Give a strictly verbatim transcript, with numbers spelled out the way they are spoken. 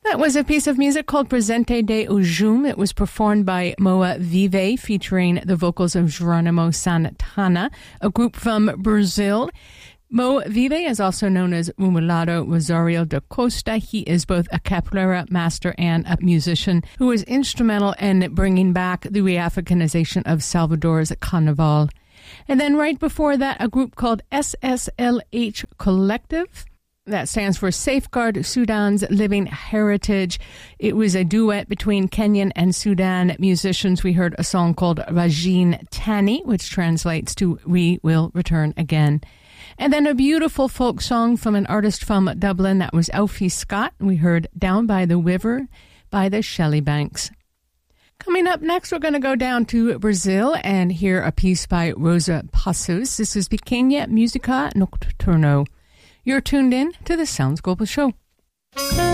That was a piece of music called Presente de Ujum. It was performed by Moa Vive, featuring the vocals of Geronimo Santana, a group from Brazil. Mo Vive is also known as Umulado Rosario da Costa. He is both a capoeira master and a musician who was instrumental in bringing back the re-Africanization of Salvador's Carnival. And then right before that, a group called S S L H Collective. That stands for Safeguard Sudan's Living Heritage. It was a duet between Kenyan and Sudan musicians. We heard a song called Rajin Tani, which translates to We Will Return Again. And then a beautiful folk song from an artist from Dublin. That was Alfie Scott. We heard Down by the River by the Shelley Banks. Coming up next, we're going to go down to Brazil and hear a piece by Rosa Passos. This is Pequena Música Nocturno. You're tuned in to the Sounds Global Show.